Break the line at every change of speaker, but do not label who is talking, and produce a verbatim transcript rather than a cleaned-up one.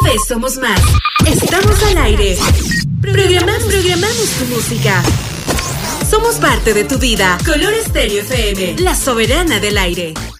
vez somos más. Estamos al aire. Programamos, programamos tu música. Somos parte de tu vida. Color Estéreo F M, la soberana del aire.